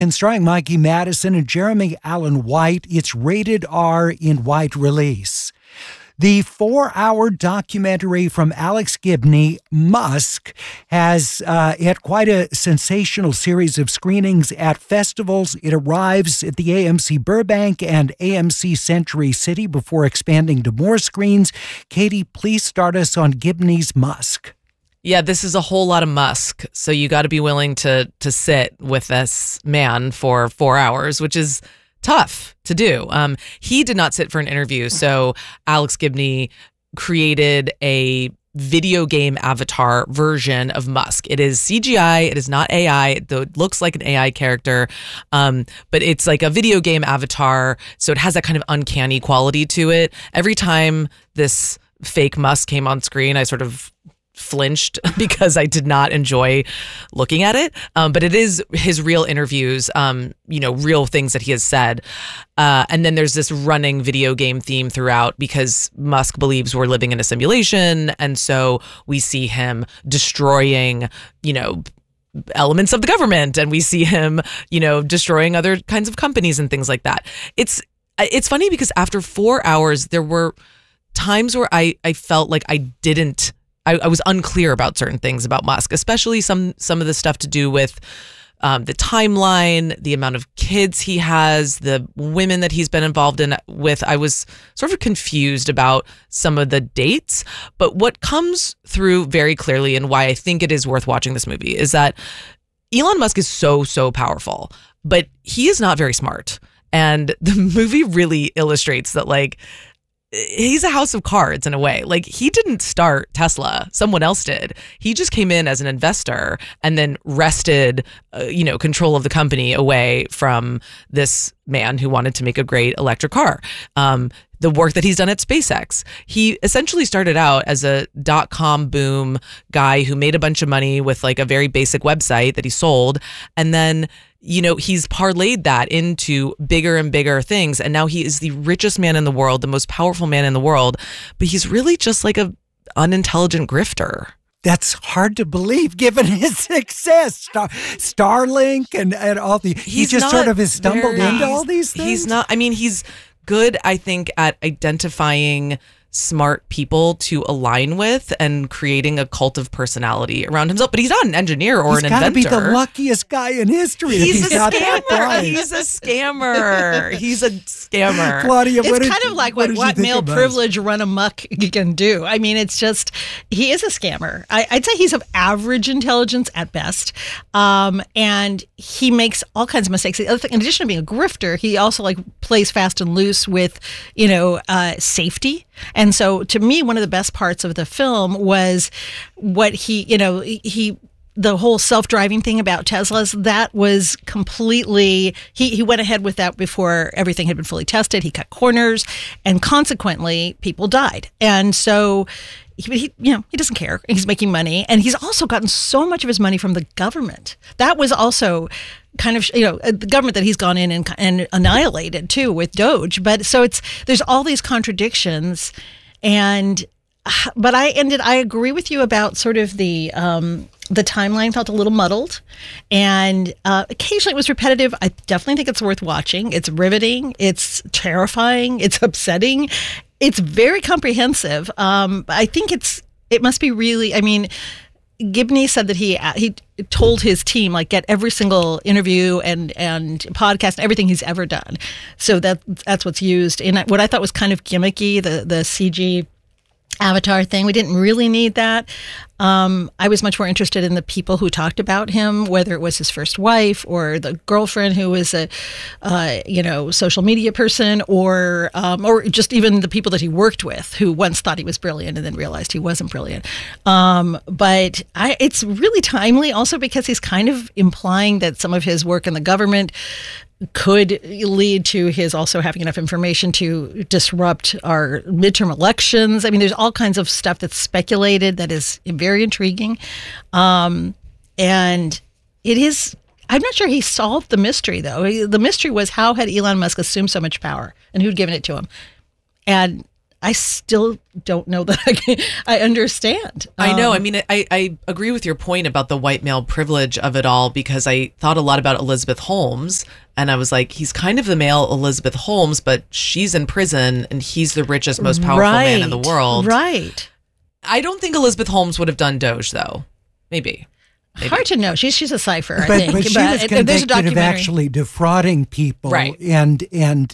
And starring Mikey Madison and Jeremy Allen White, it's rated R in wide release. The 4-hour documentary from Alex Gibney, Musk, has had quite a sensational series of screenings at festivals. It arrives at the AMC Burbank and AMC Century City before expanding to more screens. Katie, please start us on Gibney's Musk. Yeah, this is a whole lot of Musk, so you got to be willing to sit with this man for 4 hours, which is tough to do. He did not sit for an interview, so Alex Gibney created a video game avatar version of Musk. It is CGI. It is not AI. It looks like an AI character, but it's like a video game avatar, so it has that kind of uncanny quality to it. Every time this fake Musk came on screen, I sort of flinched because I did not enjoy looking at it. But it is his real interviews, real things that he has said. And then there's this running video game theme throughout because Musk believes we're living in a simulation. And so we see him destroying, elements of the government, and we see him, destroying other kinds of companies and things like that. It's funny because after 4 hours, there were times where I felt like I was unclear about certain things about Musk, especially some of the stuff to do with the timeline, the amount of kids he has, the women that he's been involved with. I was sort of confused about some of the dates, but what comes through very clearly and why I think it is worth watching this movie is that Elon Musk is so powerful, but he is not very smart. And the movie really illustrates that, he's a house of cards in a way. He didn't start Tesla. Someone else did. He just came in as an investor and then wrested, control of the company away from this man who wanted to make a great electric car. The work that he's done at SpaceX. He essentially started out as a .com boom guy who made a bunch of money with a very basic website that he sold. And then he's parlayed that into bigger and bigger things. And now he is the richest man in the world, the most powerful man in the world. But he's really just like a unintelligent grifter. That's hard to believe given his success. Starlink and all the... He just sort of has stumbled into all these things? He's not... he's good, I think, at identifying smart people to align with and creating a cult of personality around himself. But he's not an engineer or an inventor. He's got to be the luckiest guy in history. He's a scammer. He's a scammer. He's a scammer. Claudia, it's kind of like what male privilege run amok can do. It's just, he is a scammer. I'd say he's of average intelligence at best. And he makes all kinds of mistakes. In addition to being a grifter, he also plays fast and loose with, safety. And so to me, one of the best parts of the film was what the whole self-driving thing about Teslas, that was completely, he went ahead with that before everything had been fully tested. He cut corners, and consequently, people died. And so he doesn't care. He's making money, and he's also gotten so much of his money from the government. That was also kind of, the government that he's gone in and annihilated too with Doge. But so there's all these contradictions, but I agree with you about sort of the timeline felt a little muddled, and occasionally it was repetitive. I definitely think it's worth watching. It's riveting. It's terrifying. It's upsetting. It's very comprehensive. I think it must be really, Gibney said that he told his team, get every single interview and podcast, everything he's ever done. So that's what's used. And what I thought was kind of gimmicky, the CG avatar thing, we didn't really need that. I was much more interested in the people who talked about him, whether it was his first wife or the girlfriend who was a social media person, or just even the people that he worked with who once thought he was brilliant and then realized he wasn't brilliant. But it's really timely also because he's kind of implying that some of his work in the government could lead to his also having enough information to disrupt our midterm elections. There's all kinds of stuff that's speculated that is very intriguing. And it is, I'm not sure he solved the mystery, though. The mystery was, how had Elon Musk assumed so much power and who'd given it to him? And I still don't know that I understand. I know. I mean, I agree with your point about the white male privilege of it all, because I thought a lot about Elizabeth Holmes, and I was like, he's kind of the male Elizabeth Holmes, but she's in prison and he's the richest, most powerful man in the world. Right. I don't think Elizabeth Holmes would have done Doge, though. Maybe. Hard to know. She's a cipher, I but, think. But she was convicted of actually defrauding people, right? And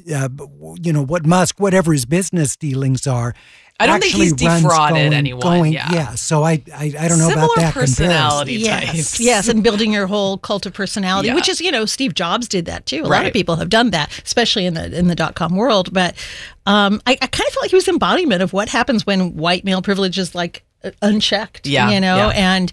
what Musk, whatever his business dealings are, I don't think he's defrauded anyone. Yeah. So I don't know Similar about that personality types. Yes, and building your whole cult of personality, which is Steve Jobs did that too. A lot of people have done that, especially in the .com world. But I kind of felt like he was embodiment of what happens when white male privilege is like unchecked. And.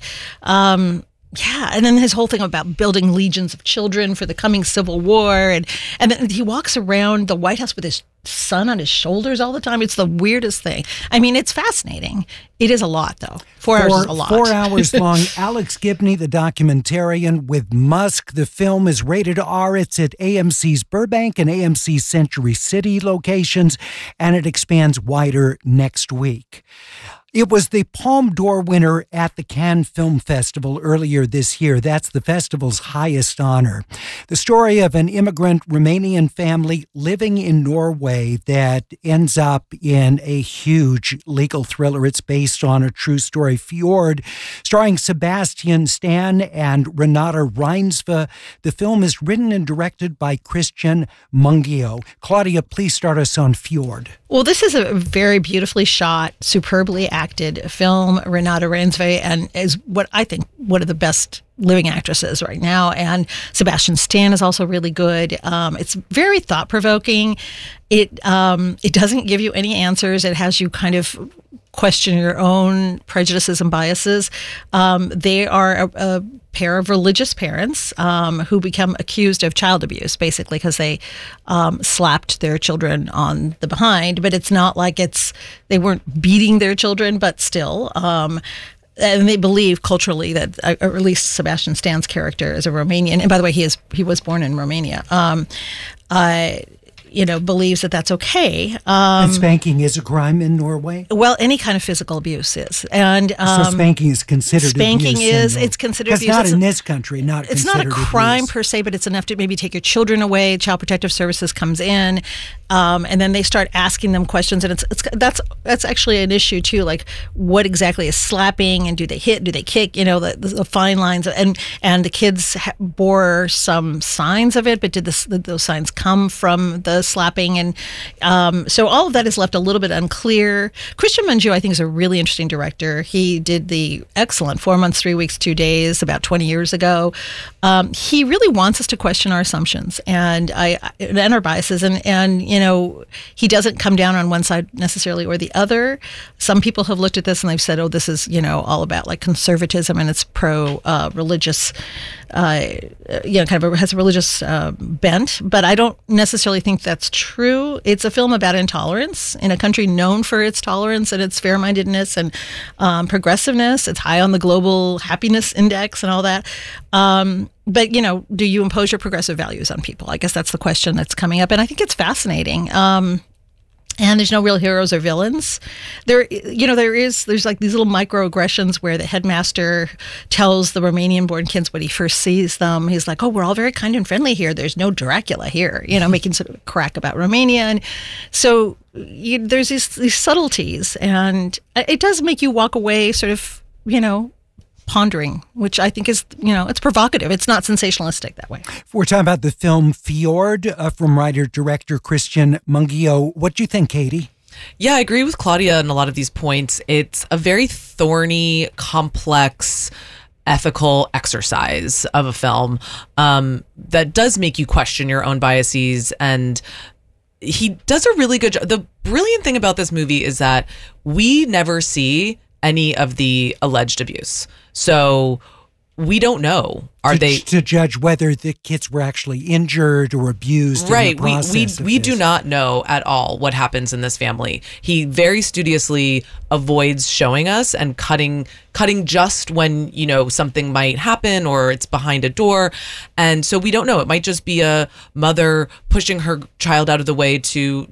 And then his whole thing about building legions of children for the coming Civil War. And then he walks around the White House with his son on his shoulders all the time. It's the weirdest thing. I mean, it's fascinating. It is a lot, though. 4 hours is a lot. 4 hours long. Alex Gibney, the documentarian, with Musk. The film is rated R. It's at AMC's Burbank and AMC's Century City locations, and it expands wider next week. It was the Palme d'Or winner at the Cannes Film Festival earlier this year. That's the festival's highest honor. The story of an immigrant Romanian family living in Norway that ends up in a huge legal thriller. It's based on a true story, Fjord, starring Sebastian Stan and Renata Reinsve. The film is written and directed by Christian Mungiu. Claudia, please start us on Fjord. Well, this is a very beautifully shot, superbly acted film. Renata Reinsve and is what I think one of the best living actresses right now. And Sebastian Stan is also really good. It's very thought-provoking. It doesn't give you any answers. It has you kind of question your own prejudices and biases. They are a pair of religious parents who become accused of child abuse, basically, because they slapped their children on the behind. But it's not like they weren't beating their children, but still. And they believe culturally that, or at least Sebastian Stan's character is a Romanian. And by the way, he was born in Romania. Believes that that's okay. And spanking is a crime in Norway? Well, any kind of physical abuse is. And so spanking is considered abuse? It's considered abuse. Not in this country, it's not a crime abuse per se, but it's enough to maybe take your children away. Child Protective Services comes in, and then they start asking them questions. And that's actually an issue too. Like, what exactly is slapping, and do they hit, do they kick? The fine lines. And the kids bore some signs of it, but did those signs come from the slapping? And so all of that is left a little bit unclear. Christian Mungiu, I think, is a really interesting director. He did the excellent 4 Months, 3 Weeks, 2 Days about 20 years ago. He really wants us to question our assumptions and our biases. And he doesn't come down on one side necessarily or the other. Some people have looked at this and they've said, oh, this is, all about like conservatism and it's pro-religious, kind of has a religious bent. But I don't necessarily think that's true. It's a film about intolerance in a country known for its tolerance and its fair-mindedness and progressiveness. It's high on the global happiness index and all that. But, do you impose your progressive values on people? I guess that's the question that's coming up. And I think it's fascinating. And there's no real heroes or villains. There's like these little microaggressions where the headmaster tells the Romanian-born kids when he first sees them, he's like, oh, we're all very kind and friendly here. There's no Dracula here, making sort of a crack about Romania. And so there's these subtleties, and it does make you walk away sort of, pondering, which I think is, it's provocative. It's not sensationalistic that way. We're talking about the film Fjord from writer-director Christian Mungiu. What do you think, Katie? Yeah, I agree with Claudia on a lot of these points. It's a very thorny, complex, ethical exercise of a film that does make you question your own biases. And he does a really good job. The brilliant thing about this movie is that we never see any of the alleged abuse. So we don't know. To judge whether the kids were actually injured or abused? Right. In the process we do not know at all what happens in this family. He very studiously avoids showing us and cutting just when, something might happen or it's behind a door. And so we don't know. It might just be a mother pushing her child out of the way to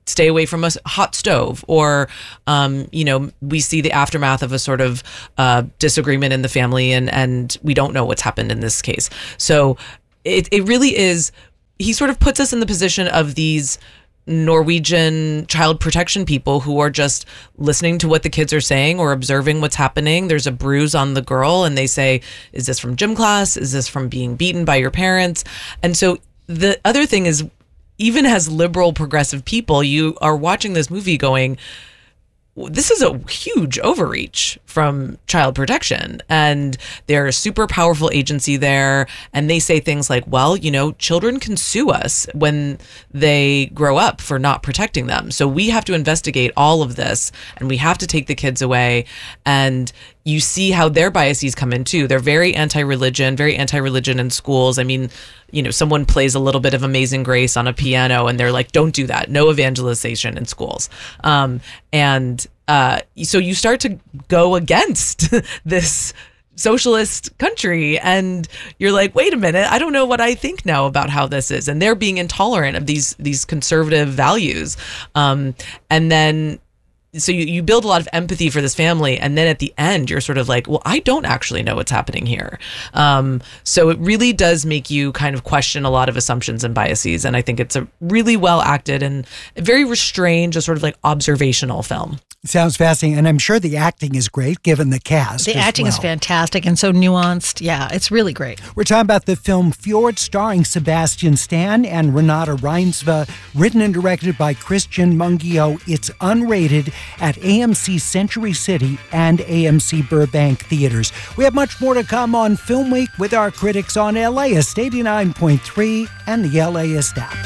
stay away from a hot stove, or, we see the aftermath of a sort of disagreement in the family, and we don't know what's happened in this case. So it really is, he sort of puts us in the position of these Norwegian child protection people who are just listening to what the kids are saying or observing what's happening. There's a bruise on the girl and they say, is this from gym class? Is this from being beaten by your parents? And so the other thing is, even as liberal progressive people, you are watching this movie going, this is a huge overreach from child protection, and they're a super powerful agency there. And they say things like, well, children can sue us when they grow up for not protecting them. So we have to investigate all of this, and we have to take the kids away. And you see how their biases come in too. They're very anti-religion in schools. I mean, someone plays a little bit of Amazing Grace on a piano and they're like, don't do that. No evangelization in schools. So you start to go against this socialist country, and you're like, wait a minute, I don't know what I think now about how this is. And they're being intolerant of these conservative values. And then so you build a lot of empathy for this family, and then at the end you're sort of like, well, I don't actually know what's happening here. So it really does make you kind of question a lot of assumptions and biases, and I think it's a really well acted and very restrained, just sort of like observational film. Sounds fascinating, and I'm sure the acting is great given the cast. The acting is fantastic and so nuanced. Yeah, it's really great. We're talking about the film Fjord, starring Sebastian Stan and Renata Reinsve, written and directed by Christian Mungio. It's unrated at AMC Century City and AMC Burbank Theaters. We have much more to come on Film Week with our critics on LAist 89.3 and the LAist app.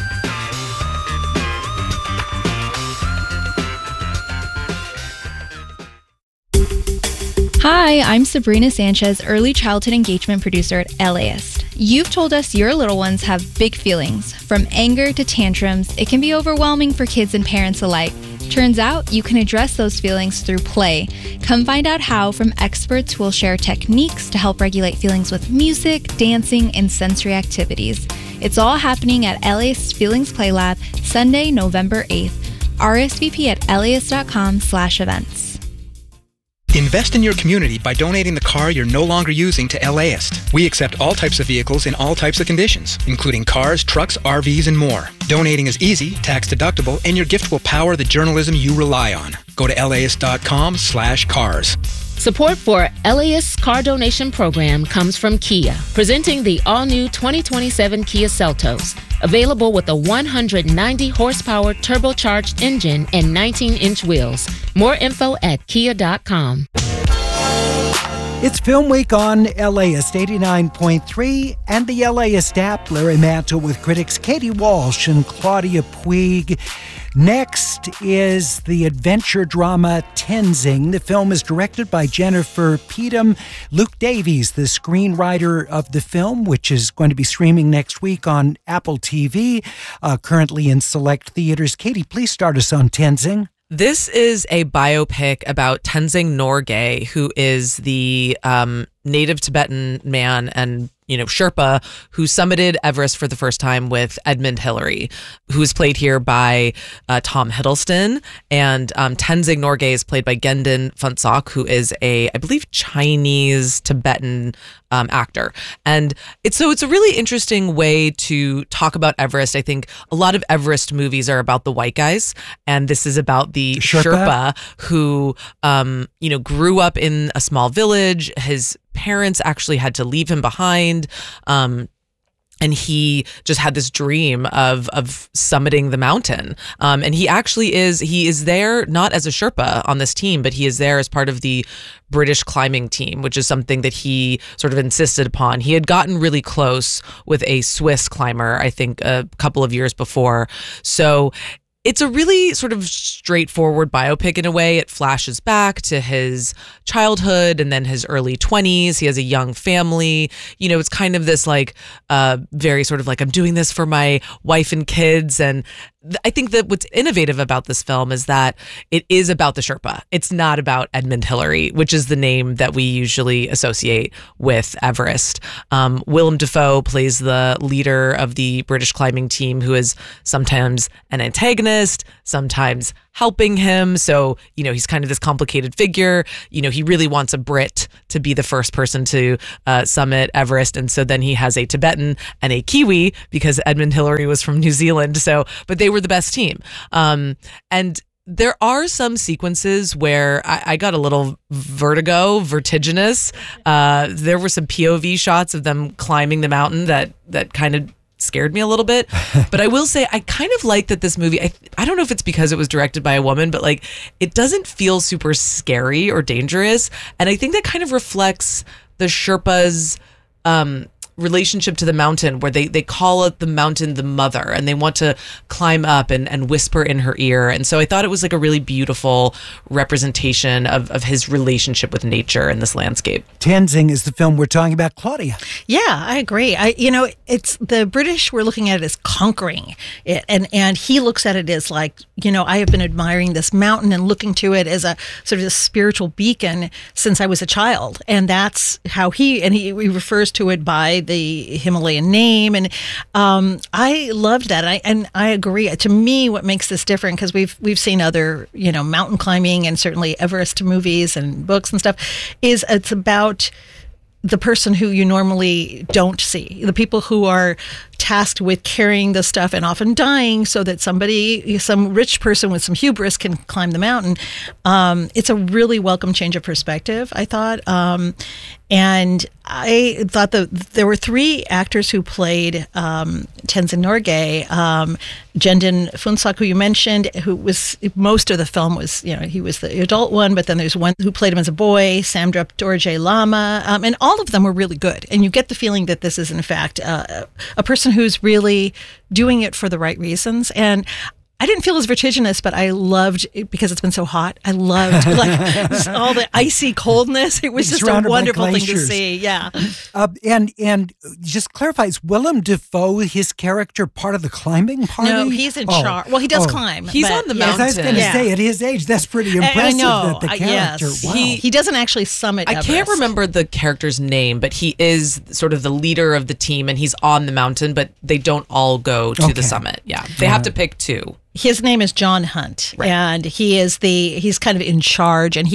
Hi, I'm Sabrina Sanchez, early childhood engagement producer at LAist. You've told us your little ones have big feelings. From anger to tantrums, it can be overwhelming for kids and parents alike. Turns out you can address those feelings through play. Come find out how from experts who will share techniques to help regulate feelings with music, dancing, and sensory activities. It's all happening at LAist Feelings Play Lab, Sunday, November 8th. RSVP at laist.com/events. Invest in your community by donating the car you're no longer using to LAist. We accept all types of vehicles in all types of conditions, including cars, trucks, RVs, and more. Donating is easy, tax deductible, and your gift will power the journalism you rely on. Go to laist.com/cars. Support for LAist's car donation program comes from Kia, presenting the all-new 2027 Kia Seltos, available with a 190-horsepower turbocharged engine and 19-inch wheels. More info at kia.com. It's Film Week on LAist 89.3 and the LAist app. Larry Mantle with critics Katie Walsh and Claudia Puig. Next is the adventure drama Tenzing. The film is directed by Jennifer Peedham. Luke Davies, the screenwriter of the film, which is going to be streaming next week on Apple TV, currently in select theaters. Katie, please start us on Tenzing. This is a biopic about Tenzing Norgay, who is the native Tibetan man and Sherpa who summited Everest for the first time with Edmund Hillary, who is played here by Tom Hiddleston. And Tenzing Norgay is played by Gendon Phuntsok, who is I believe, Chinese Tibetan actor. And it's a really interesting way to talk about Everest. I think a lot of Everest movies are about the white guys, and this is about the Sherpa who, grew up in a small village. His parents actually had to leave him behind. And he just had this dream of summiting the mountain. And he is there not as a Sherpa on this team, but he is there as part of the British climbing team, which is something that he sort of insisted upon. He had gotten really close with a Swiss climber, I think, a couple of years before. So it's a really sort of straightforward biopic in a way. It flashes back to his childhood and then his early 20s. He has a young family. It's kind of this very sort of like, I'm doing this for my wife and kids. And I think that what's innovative about this film is that it is about the Sherpa. It's not about Edmund Hillary, which is the name that we usually associate with Everest. Willem Dafoe plays the leader of the British climbing team, who is sometimes an antagonist, sometimes helping him. So, he's kind of this complicated figure. He really wants a Brit to be the first person to summit Everest. And so then he has a Tibetan and a Kiwi, because Edmund Hillary was from New Zealand. So, but they were the best team. And there are some sequences where I got a little vertiginous. There were some POV shots of them climbing the mountain that kind of scared me a little bit. But I will say I kind of like that this movie, I don't know if it's because it was directed by a woman, but like it doesn't feel super scary or dangerous. And I think that kind of reflects the Sherpas' relationship to the mountain, where they call it the mountain the mother, and they want to climb up and whisper in her ear. And so I thought it was like a really beautiful representation of his relationship with nature in this landscape. Tenzing is the film we're talking about. Claudia. Yeah, I agree. It's the British were looking at it as conquering it, and he looks at it as like, I have been admiring this mountain and looking to it as a sort of a spiritual beacon since I was a child, and that's how he refers to it by the Himalayan name, and I loved that. I agree. To me, what makes this different, because we've seen other mountain climbing and certainly Everest movies and books and stuff, is it's about the person who you normally don't see, the people who are tasked with carrying the stuff and often dying so that some rich person with some hubris can climb the mountain. It's a really welcome change of perspective, I thought. And I thought that there were three actors who played Tenzing Norgay. Jendon Phuntsok, who you mentioned, who was, most of the film was, he was the adult one, but then there's one who played him as a boy, Samdrup Dorje Lama, and all of them were really good. And you get the feeling that this is, in fact, a person who's really doing it for the right reasons. And I didn't feel as vertiginous, but I loved it because it's been so hot. I loved all the icy coldness. It was just a wonderful thing to see. Yeah. And just clarify, is Willem Dafoe, his character, part of the climbing party? No, he's in charge. Well, he does climb. He's on the mountain. I was going to say, at his age, that's pretty impressive. I know. That the character, yes. Wow. He doesn't actually summit Everest. I can't remember the character's name, but he is sort of the leader of the team, and he's on the mountain, but they don't all go to the summit. Yeah. They have to pick two. His name is John Hunt, right. And he's kind of in charge, and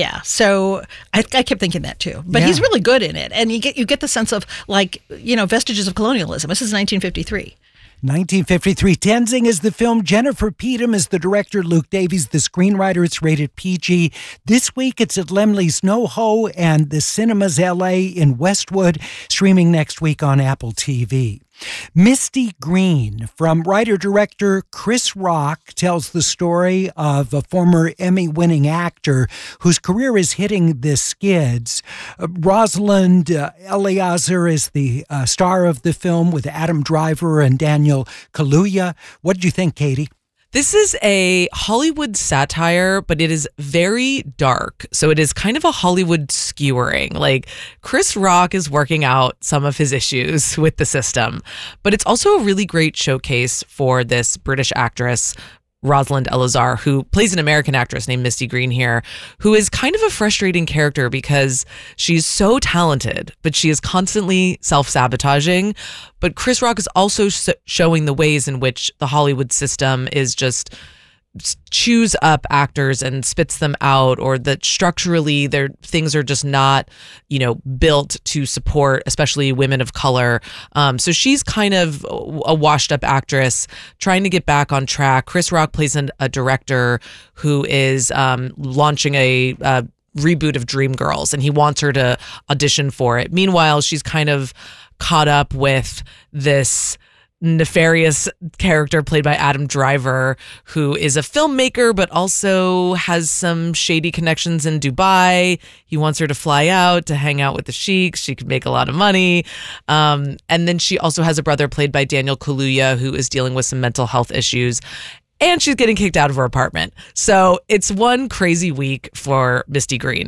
so I kept thinking that too. But he's really good in it, and you get the sense of vestiges of colonialism. This is 1953. 1953. Tenzing is the film. Jennifer Peetham is the director. Luke Davies, the screenwriter. It's rated PG. This week, it's at Laemmle's NoHo and the Cinemas LA in Westwood, streaming next week on Apple TV. Misty Green, from writer-director Chris Rock, tells the story of a former Emmy-winning actor whose career is hitting the skids. Rosalind Eleazar is the star of the film, with Adam Driver and Daniel Kaluuya. What did you think, Katie? This is a Hollywood satire, but it is very dark. So it is kind of a Hollywood skewering. Like, Chris Rock is working out some of his issues with the system, but it's also a really great showcase for this British actress, Rosalind Eleazar, who plays an American actress named Misty Green here, who is kind of a frustrating character because she's so talented, but she is constantly self-sabotaging. But Chris Rock is also showing the ways in which the Hollywood system is just chews up actors and spits them out, or that structurally their things are just not, built to support, especially women of color. So she's kind of a washed up actress trying to get back on track. Chris Rock plays a director who is launching a reboot of Dreamgirls, and he wants her to audition for it. Meanwhile, she's kind of caught up with this nefarious character played by Adam Driver, who is a filmmaker but also has some shady connections in Dubai. He wants her to fly out to hang out with the sheiks. She could make a lot of money. And then she also has a brother played by Daniel Kaluuya, who is dealing with some mental health issues. And she's getting kicked out of her apartment. So it's one crazy week for Misty Green.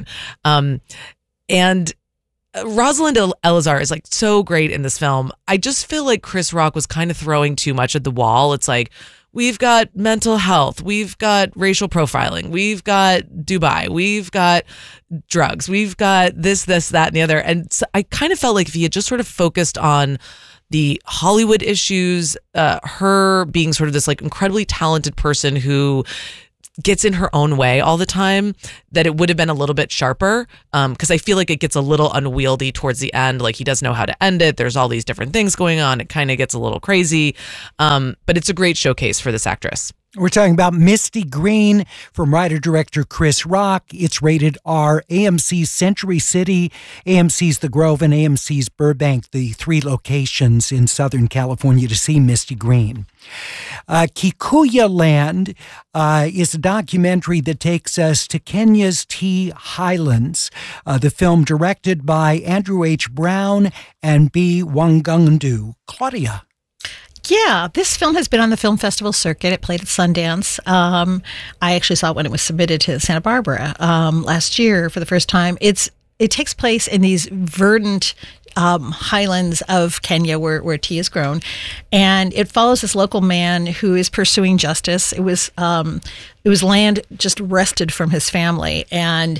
And Rosalind Eleazar is so great in this film. I just feel like Chris Rock was kind of throwing too much at the wall. It's like, we've got mental health, we've got racial profiling, we've got Dubai, we've got drugs, we've got this, that, and the other. And so I kind of felt like if he had just sort of focused on the Hollywood issues, her being sort of this like incredibly talented person who gets in her own way all the time, that it would have been a little bit sharper. Because I feel like it gets a little unwieldy towards the end. Like he doesn't know how to end it. There's all these different things going on. It kind of gets a little crazy. But it's a great showcase for this actress. We're talking about Misty Green from writer-director Chris Rock. It's rated R. AMC's Century City, AMC's The Grove, and AMC's Burbank, the 3 locations in Southern California to see Misty Green. Kikuyu Land is a documentary that takes us to Kenya's Tea Highlands. The film directed by Andrew H. Brown and B. Wangandu. Claudia. Yeah, this film has been on the film festival circuit. It played at Sundance. I actually saw it when it was submitted to Santa Barbara last year for the first time. It takes place in these verdant highlands of Kenya where tea is grown, and it follows this local man who is pursuing justice. It was land just wrested from his family, and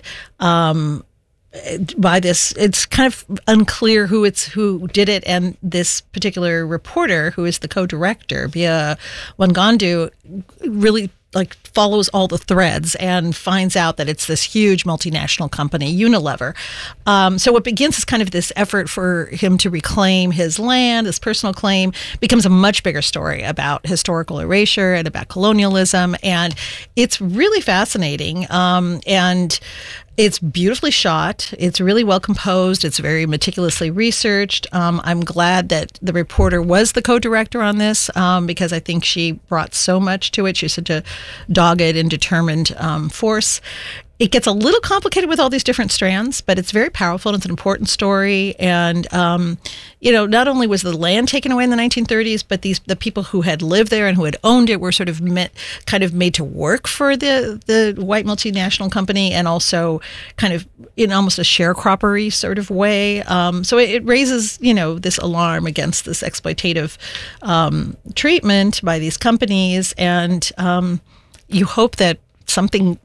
by this, it's kind of unclear who did it, and this particular reporter, who is the co-director, Bia Wangandu, really follows all the threads and finds out that it's this huge multinational company, Unilever. So what begins as kind of this effort for him to reclaim his land, his personal claim, becomes a much bigger story about historical erasure and about colonialism, and it's really fascinating. And it's beautifully shot. It's really well composed. It's very meticulously researched. I'm glad that the reporter was the co-director on this because I think she brought so much to it. She's such a dogged and determined force. It gets a little complicated with all these different strands, but it's very powerful and it's an important story. And, not only was the land taken away in the 1930s, but the people who had lived there and who had owned it were sort of made to work for the white multinational company, and also kind of in almost a sharecroppery sort of way. So it raises, this alarm against this exploitative treatment by these companies. And you hope that something,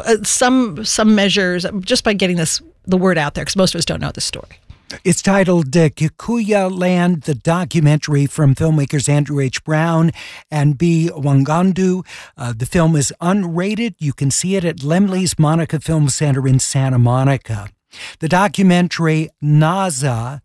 some measures, just by getting the word out there, because most of us don't know the story. It's titled Kikuyu Land, the documentary from filmmakers Andrew H. Brown and B. Wangandu. The film is unrated. You can see it at Lemley's Monica Film Center in Santa Monica. The documentary Naza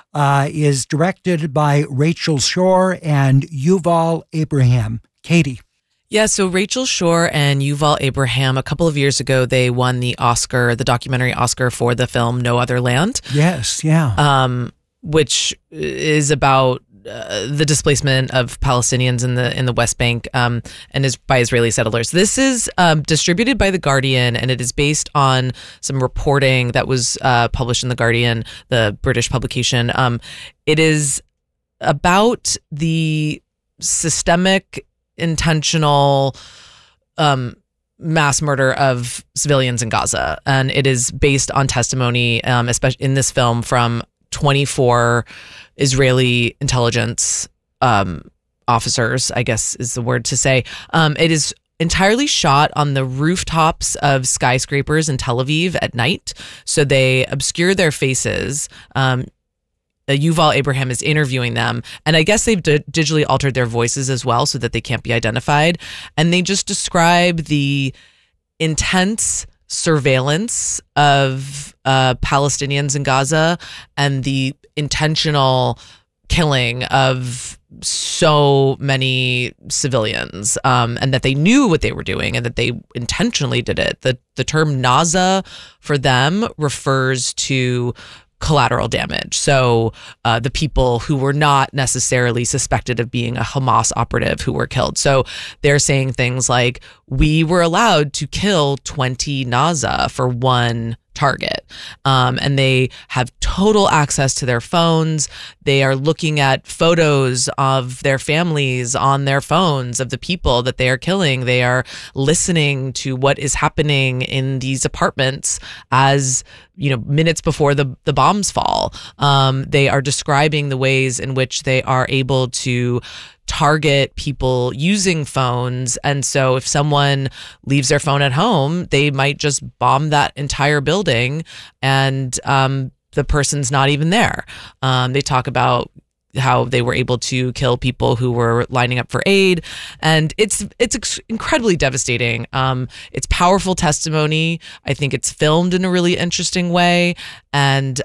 is directed by Rachel Shore and Yuval Abraham. Katie. Yeah, so Rachel Shore and Yuval Abraham, a couple of years ago, they won the documentary Oscar for the film No Other Land. Yes, yeah. Which is about the displacement of Palestinians in the West Bank and is by Israeli settlers. This is distributed by The Guardian, and it is based on some reporting that was published in The Guardian, the British publication. It is about the systemic, intentional mass murder of civilians in Gaza, and it is based on testimony, especially in this film, from 24 Israeli intelligence officers, I guess is the word to say. It is entirely shot on the rooftops of skyscrapers in Tel Aviv at night, so they obscure their faces. Yuval Abraham is interviewing them, and I guess they've digitally altered their voices as well so that they can't be identified. And they just describe the intense surveillance of Palestinians in Gaza and the intentional killing of so many civilians, and that they knew what they were doing and that they intentionally did it. The term Naza for them refers to collateral damage. So the people who were not necessarily suspected of being a Hamas operative who were killed. So they're saying things like, we were allowed to kill 20 Naza for one target. And they have total access to their phones. They are looking at photos of their families on their phones of the people that they are killing. They are listening to what is happening in these apartments as minutes before the bombs fall. They are describing the ways in which they are able to target people using phones. And so if someone leaves their phone at home, they might just bomb that entire building and the person's not even there. They talk about how they were able to kill people who were lining up for aid. And it's incredibly devastating. It's powerful testimony. I think it's filmed in a really interesting way. And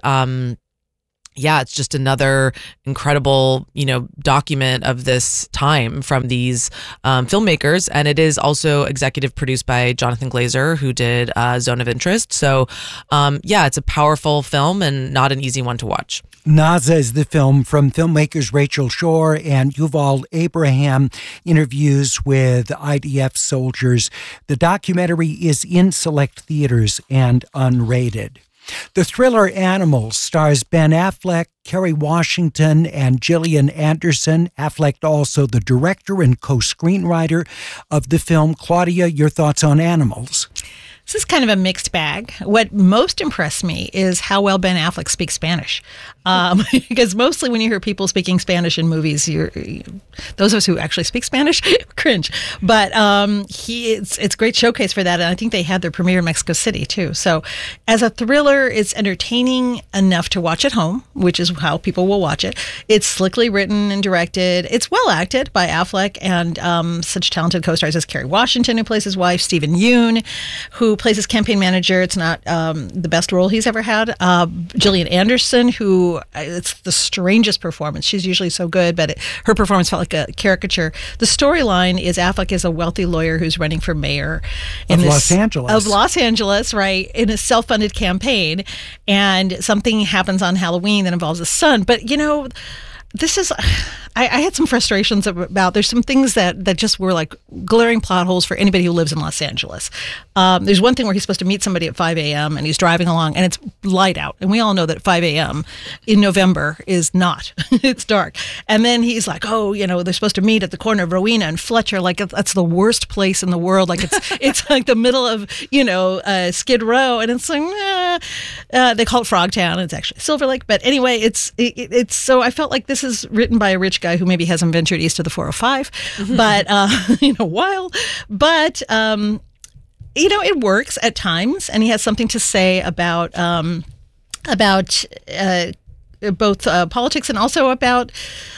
it's just another incredible, document of this time from these filmmakers. And it is also executive produced by Jonathan Glazer, who did Zone of Interest. So, it's a powerful film and not an easy one to watch. Naza is the film from filmmakers Rachel Shore and Yuval Abraham, interviews with IDF soldiers. The documentary is in select theaters and unrated. The thriller Animals stars Ben Affleck, Kerry Washington, and Gillian Anderson. Affleck also the director and co-screenwriter of the film. Claudia, your thoughts on Animals? This is kind of a mixed bag. What most impressed me is how well Ben Affleck speaks Spanish. Because mostly when you hear people speaking Spanish in movies, those of us who actually speak Spanish cringe. But it's a great showcase for that. And I think they had their premiere in Mexico City, too. So as a thriller, it's entertaining enough to watch at home, which is how people will watch it. It's slickly written and directed. It's well acted by Affleck and such talented co-stars as Kerry Washington, who plays his wife, Stephen Yeun, who plays his campaign manager. It's not the best role he's ever had. Gillian Anderson, who it's the strangest performance. She's usually so good, but her performance felt like a caricature. The storyline is Affleck is a wealthy lawyer who's running for mayor of Los Angeles. Of Los Angeles, right, in a self-funded campaign. And something happens on Halloween that involves his son. But, this is, I had some frustrations about, there's some things that just were like glaring plot holes for anybody who lives in Los Angeles. There's one thing where he's supposed to meet somebody at 5 a.m. and he's driving along and it's light out. And we all know that 5 a.m. in November is not. It's dark. And then he's like, they're supposed to meet at the corner of Rowena and Fletcher. Like, that's the worst place in the world. Like, it's like the middle of, Skid Row. And it's like, they call it Frogtown. It's actually Silver Lake. But anyway, it's so I felt like this is written by a rich guy who maybe hasn't ventured east of the 405, but in a while. But it works at times, and he has something to say about both politics and also about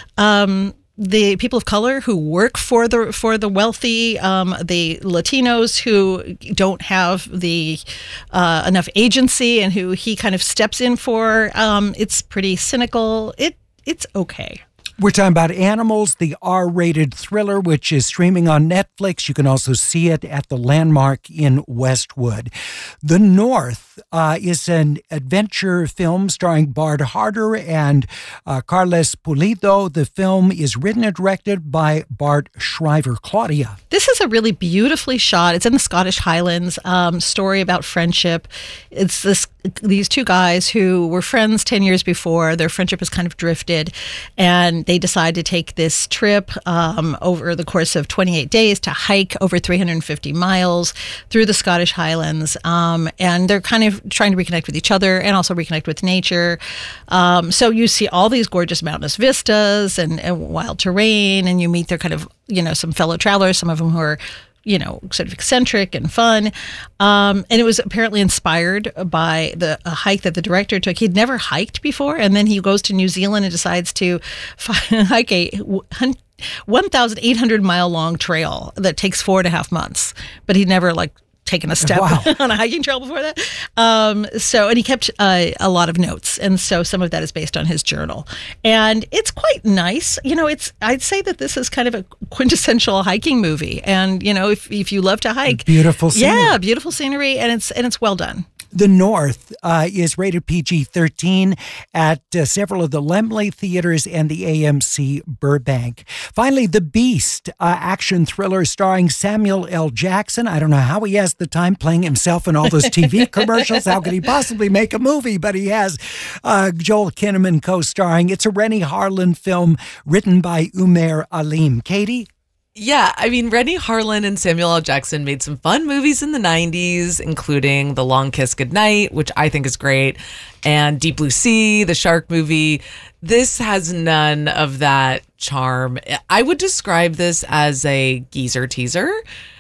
the people of color who work for the wealthy, the Latinos who don't have the enough agency, and who he kind of steps in for. It's pretty cynical. It's okay. We're talking about Animals, the R-rated thriller, which is streaming on Netflix. You can also see it at the Landmark in Westwood. The North is an adventure film starring Bart Harder and Carles Pulido. The film is written and directed by Bart Shriver. Claudia. This is a really beautifully shot. It's in the Scottish Highlands. Story about friendship. It's these two guys who were friends 10 years before. Their friendship has kind of drifted, and they decide to take this trip over the course of 28 days to hike over 350 miles through the Scottish Highlands. And they're kind of trying to reconnect with each other and also reconnect with nature. So you see all these gorgeous mountainous vistas and wild terrain, and you meet their kind of, some fellow travelers, some of them who are sort of eccentric and fun. And it was apparently inspired by a hike that the director took. He'd never hiked before, and then he goes to New Zealand and decides to hike a 1,800 mile long trail that takes 4.5 months. But he'd never taken a step on a hiking trail before that. And he kept a lot of notes. And so some of that is based on his journal. And it's quite nice. I'd say that this is kind of a quintessential hiking movie. And, if you love to hike. Beautiful scenery. Yeah, beautiful scenery. And it's well done. The North is rated PG-13 at several of the Laemmle theaters and the AMC Burbank. Finally, The Beast, action thriller starring Samuel L. Jackson. I don't know how he has the time playing himself in all those TV commercials. How could he possibly make a movie? But he has Joel Kinnaman co-starring. It's a Rennie Harlan film written by Umair Aleem. Katie? Yeah, I mean, Rennie Harlin and Samuel L. Jackson made some fun movies in the 90s, including The Long Kiss Goodnight, which I think is great, and Deep Blue Sea, the shark movie. This has none of that charm. I would describe this as a geezer teaser.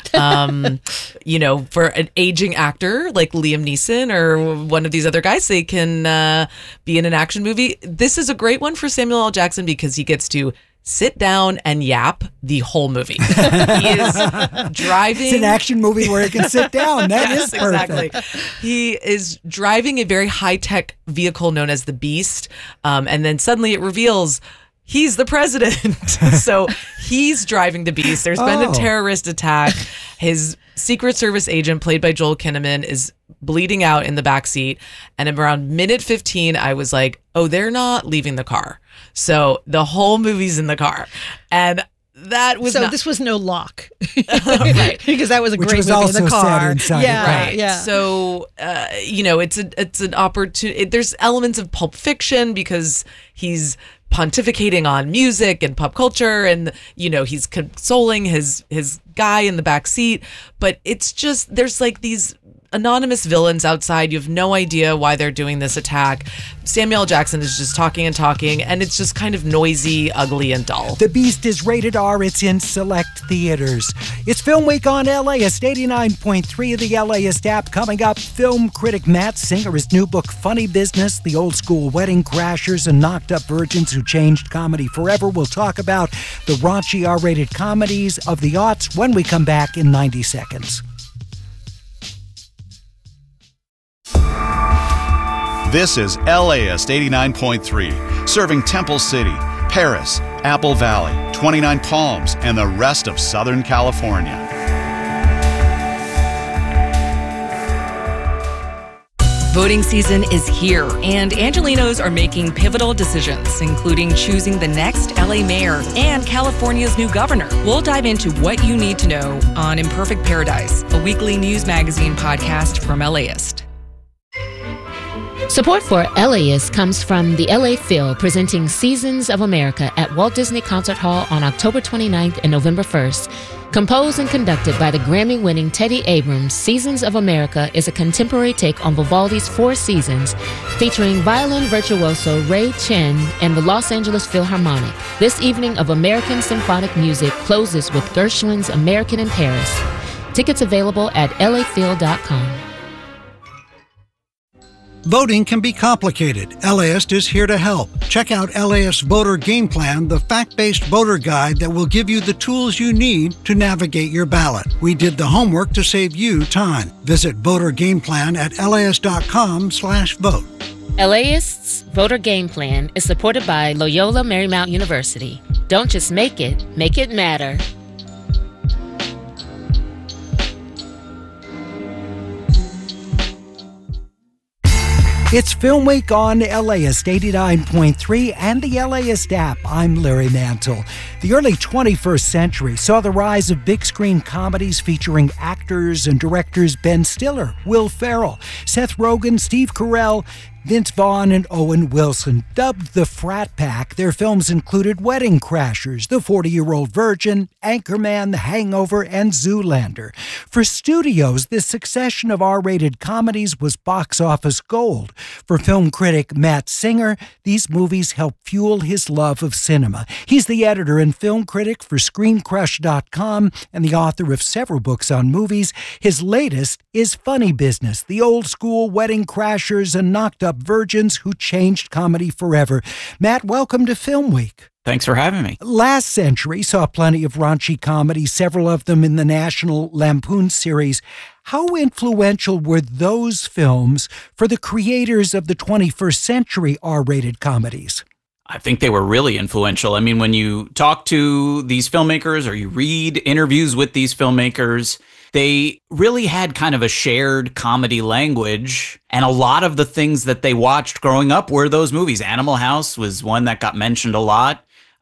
For an aging actor like Liam Neeson or one of these other guys, they can be in an action movie. This is a great one for Samuel L. Jackson because he gets to sit down and yap the whole movie. He is driving. It's an action movie where he can sit down. That is perfect. Exactly. He is driving a very high-tech vehicle known as the Beast, and then suddenly it reveals he's the president. So he's driving the Beast. There's been a terrorist attack. His Secret Service agent, played by Joel Kinnaman, is bleeding out in the backseat. And around minute 15, I was like, oh, they're not leaving the car. So the whole movie's in the car. And that was this was no lock. Right. Because that was a Which great was movie also in the car. sad inside. Right. Yeah. So, it's an opportunity. There's elements of Pulp Fiction because he's pontificating on music and pop culture, and he's consoling his guy in the back seat. But it's just there's like these anonymous villains outside. You have no idea why they're doing this attack. Samuel L. Jackson is just talking, and it's just kind of noisy, ugly, and dull. The Beast is rated R. It's in select theaters. It's Film Week on LAist 89.3 of the LAist app. Coming up, film critic Matt Singer's new book, Funny Business, The Old School Wedding Crashers and Knocked Up Virgins Who Changed Comedy Forever. We'll talk about the raunchy R-rated comedies of the aughts when we come back in 90 seconds. This is LAist 89.3, serving Temple City, Paris, Apple Valley, 29 Palms, and the rest of Southern California. Voting season is here, and Angelinos are making pivotal decisions, including choosing the next LA mayor and California's new governor. We'll dive into what you need to know on Imperfect Paradise, a weekly news magazine podcast from LAist. Support for LAist comes from the LA Phil, presenting Seasons of America at Walt Disney Concert Hall on October 29th and November 1st. Composed and conducted by the Grammy-winning Teddy Abrams, Seasons of America is a contemporary take on Vivaldi's Four Seasons, featuring violin virtuoso Ray Chen and the Los Angeles Philharmonic. This evening of American symphonic music closes with Gershwin's American in Paris. Tickets available at laphil.com. Voting can be complicated. LAist is here to help. Check out LAist Voter Game Plan, the fact-based voter guide that will give you the tools you need to navigate your ballot. We did the homework to save you time. Visit Voter Game Plan at laist.com/vote. LAist's Voter Game Plan is supported by Loyola Marymount University. Don't just make it matter. It's Film Week on LAist 89.3 and the LAist app. I'm Larry Mantle. The early 21st century saw the rise of big screen comedies featuring actors and directors Ben Stiller, Will Ferrell, Seth Rogen, Steve Carell, Vince Vaughn, and Owen Wilson. Dubbed the Frat Pack, their films included Wedding Crashers, The 40-Year-Old Virgin, Anchorman, The Hangover, and Zoolander. For studios, this succession of R-rated comedies was box office gold. For film critic Matt Singer, these movies helped fuel his love of cinema. He's the editor and film critic for ScreenCrush.com and the author of several books on movies. His latest is Funny Business, The Old School Wedding Crashers and Knocked Up Virgins Who Changed Comedy Forever. Matt, welcome to Film Week. Thanks for having me. Last century saw plenty of raunchy comedies, several of them in the National Lampoon series. How influential were those films for the creators of the 21st century R-rated comedies? I think they were really influential. I mean, when you talk to these filmmakers or you read interviews with these filmmakers, they really had kind of a shared comedy language. And a lot of the things that they watched growing up were those movies. Animal House was one that got mentioned a lot.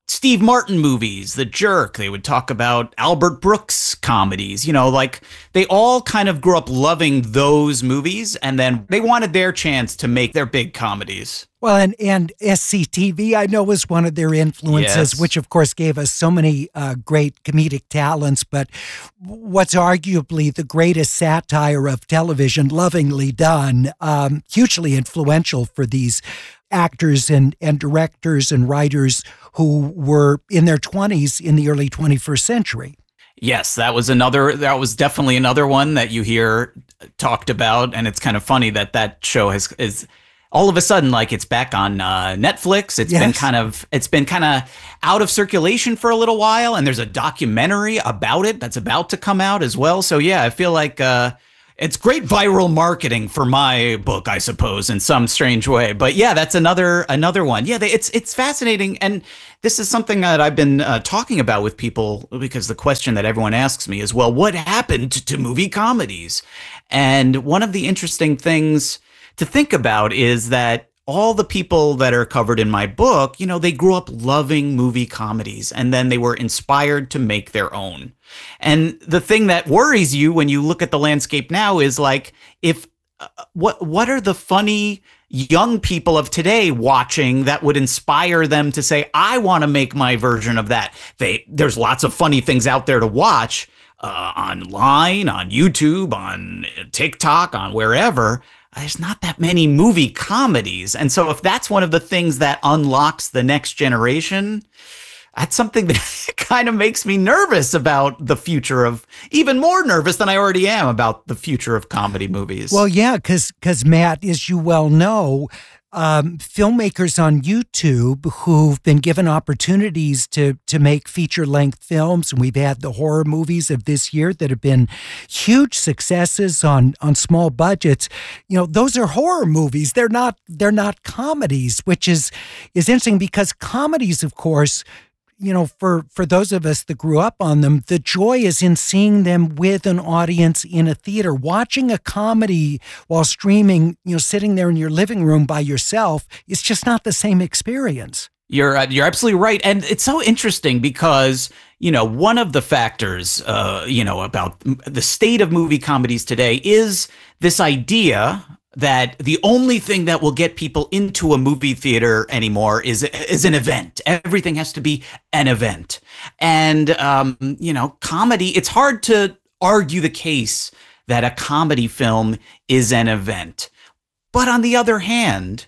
Steve Martin movies, The Jerk. They would talk about Albert Brooks comedies. Like they all kind of grew up loving those movies, and then they wanted their chance to make their big comedies. Well, and SCTV, I know, was one of their influences, Yes. which, of course, gave us so many great comedic talents. But what's arguably the greatest satire of television, lovingly done, hugely influential for these actors and directors and writers who were in their 20s in the early 21st century. Yes, that was definitely another one that you hear talked about. And it's kind of funny that show is all of a sudden, like, it's back on Netflix. It's been kind of out of circulation for a little while, and there's a documentary about it that's about to come out as well. So yeah, I feel like it's great viral marketing for my book, I suppose, in some strange way. But yeah, that's another one. Yeah, it's fascinating, and this is something that I've been talking about with people, because the question that everyone asks me is, well, what happened to movie comedies? And one of the interesting things to think about is that all the people that are covered in my book, they grew up loving movie comedies, and then they were inspired to make their own. And the thing that worries you when you look at the landscape now is like, what are the funny young people of today watching that would inspire them to say, I want to make my version of that? There's lots of funny things out there to watch online, on YouTube, on TikTok, on wherever. There's not that many movie comedies. And so if that's one of the things that unlocks the next generation, that's something that kind of makes me nervous about the future of, even more nervous than I already am about the future of comedy movies. Well, yeah, because Matt, as you well know, filmmakers on YouTube who've been given opportunities to make feature-length films, and we've had the horror movies of this year that have been huge successes on small budgets. Those are horror movies. They're not comedies, which is interesting, because comedies, of course, for those of us that grew up on them, the joy is in seeing them with an audience in a theater. Watching a comedy while streaming, sitting there in your living room by yourself, it's just not the same experience. You're absolutely right. And it's so interesting because, one of the factors, about the state of movie comedies today is this idea that the only thing that will get people into a movie theater anymore is an event. Everything has to be an event. And, comedy, it's hard to argue the case that a comedy film is an event. But on the other hand,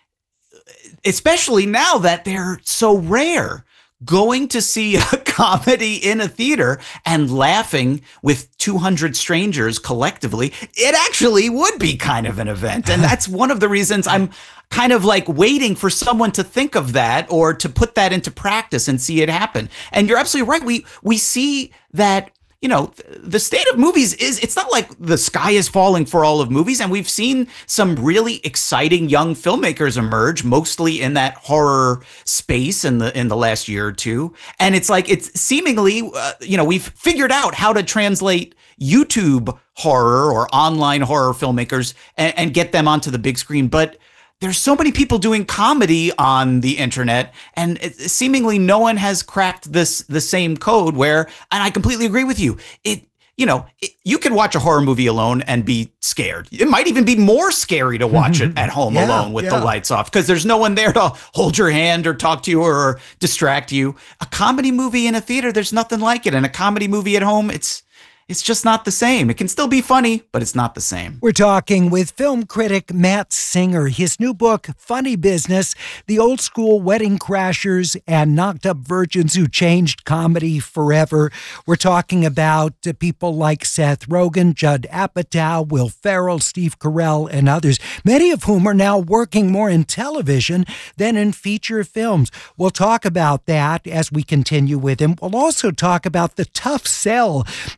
especially now that they're so rare, going to see a comedy in a theater and laughing with 200 strangers collectively, it actually would be kind of an event. And that's one of the reasons I'm kind of like waiting for someone to think of that or to put that into practice and see it happen. And you're absolutely right. We see that, the state of movies it's not like the sky is falling for all of movies. And we've seen some really exciting young filmmakers emerge, mostly in that horror space in the last year or two. And it's like, it's seemingly, we've figured out how to translate YouTube horror or online horror filmmakers and get them onto the big screen. But there's so many people doing comedy on the internet, and seemingly no one has cracked the same code where, and I completely agree with you. You can watch a horror movie alone and be scared. It might even be more scary to watch it at home alone with the lights off, because there's no one there to hold your hand or talk to you or distract you. A comedy movie in a theater, there's nothing like it. And a comedy movie at home, it's just not the same. It can still be funny, but it's not the same. We're talking with film critic Matt Singer. His new book, Funny Business, The Old School Wedding Crashers and Knocked Up Virgins Who Changed Comedy Forever. We're talking about people like Seth Rogen, Judd Apatow, Will Ferrell, Steve Carell, and others, many of whom are now working more in television than in feature films. We'll talk about that as we continue with him. We'll also talk about the tough sell that these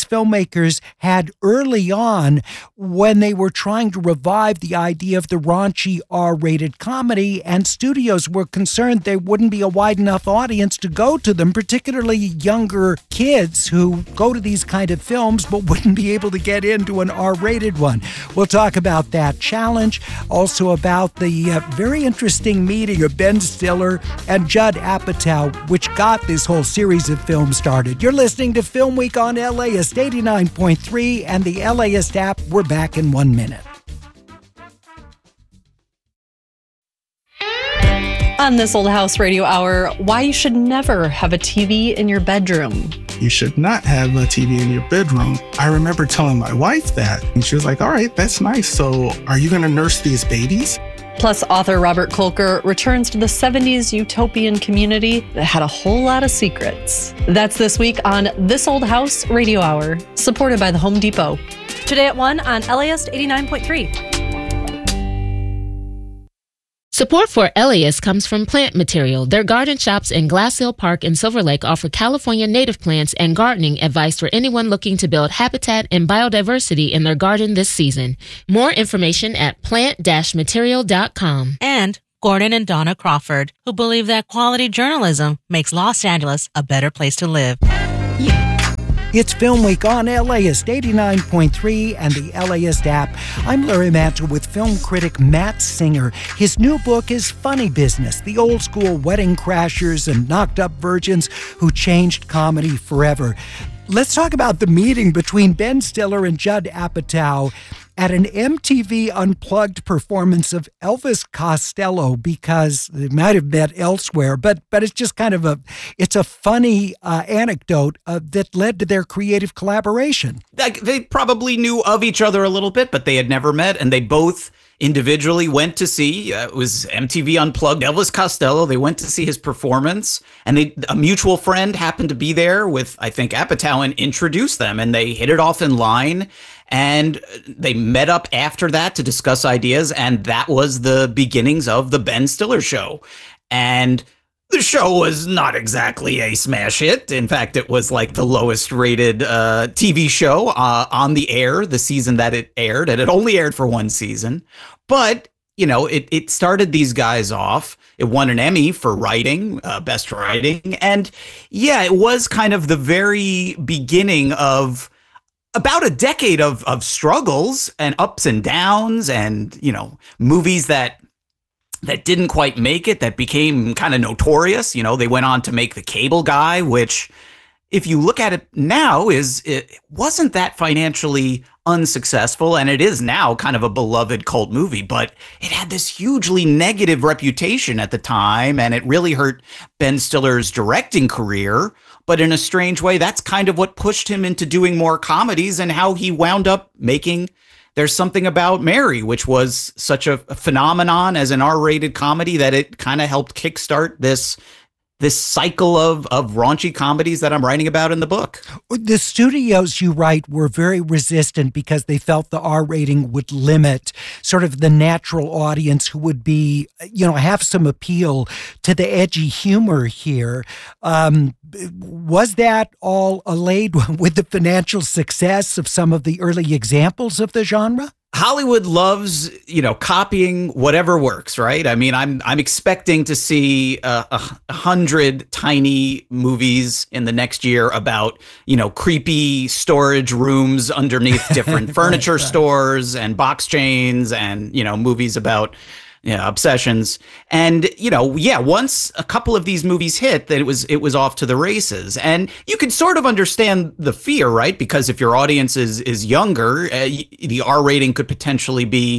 filmmakers had early on when they were trying to revive the idea of the raunchy R-rated comedy, and studios were concerned there wouldn't be a wide enough audience to go to them, particularly younger kids who go to these kind of films but wouldn't be able to get into an R-rated one. We'll talk about that challenge, also about the very interesting meeting of Ben Stiller and Judd Apatow, which got this whole series of films started. You're listening to Film Week on LAist 89.3 and the LAist app. We're back in 1 minute. On This Old House Radio Hour, why you should never have a TV in your bedroom. You should not have a TV in your bedroom. I remember telling my wife that, and she was like, all right, that's nice. So are you going to nurse these babies? Plus, author Robert Kolker returns to the 70s utopian community that had a whole lot of secrets. That's this week on This Old House Radio Hour, supported by the Home Depot. Today at 1 on LAist 89.3. Support for LAist comes from Plant Material. Their garden shops in Glass Hill Park and Silver Lake offer California native plants and gardening advice for anyone looking to build habitat and biodiversity in their garden this season. More information at plant-material.com. And Gordon and Donna Crawford, who believe that quality journalism makes Los Angeles a better place to live. It's Film Week on LAist 89.3 and the LAist app. I'm Larry Mantle with film critic Matt Singer. His new book is Funny Business, the old school wedding crashers and knocked up virgins who changed comedy forever. Let's talk about the meeting between Ben Stiller and Judd Apatow at an MTV Unplugged performance of Elvis Costello, because they might have met elsewhere, but it's just kind of it's a funny anecdote that led to their creative collaboration. They probably knew of each other a little bit, but they had never met, and they both individually went to see, it was MTV Unplugged, Elvis Costello. They went to see his performance, and a mutual friend happened to be there with, I think, Apatow, and introduced them, and they hit it off in line. And they met up after that to discuss ideas, and that was the beginnings of the Ben Stiller Show. And the show was not exactly a smash hit. In fact, it was like the lowest rated TV show on the air the season that it aired, and it only aired for one season. But, you know, it started these guys off. It won an Emmy for writing, best writing. And yeah, it was kind of the very beginning of about a decade of struggles and ups and downs, and, you know, movies that didn't quite make it, that became kind of notorious. You know, they went on to make The Cable Guy, which, if you look at it now, it wasn't that financially unsuccessful, and it is now kind of a beloved cult movie, but it had this hugely negative reputation at the time, and it really hurt Ben Stiller's directing career. But in a strange way, that's kind of what pushed him into doing more comedies, and how he wound up making There's Something About Mary, which was such a phenomenon as an R-rated comedy that it kind of helped kickstart this cycle of raunchy comedies that I'm writing about in the book. The studios, you write, were very resistant because they felt the R rating would limit sort of the natural audience who would be, you know, have some appeal to the edgy humor here. Was that all allayed with the financial success of some of the early examples of the genre? Hollywood loves, you know, copying whatever works, right? I mean, I'm expecting to see 100 tiny movies in the next year about, you know, creepy storage rooms underneath different furniture stores and box chains, and, you know, movies about, you know, obsessions. And, you know, yeah, once a couple of these movies hit, that it was off to the races. And you can sort of understand the fear, right? Because if your audience is younger, the R rating could potentially be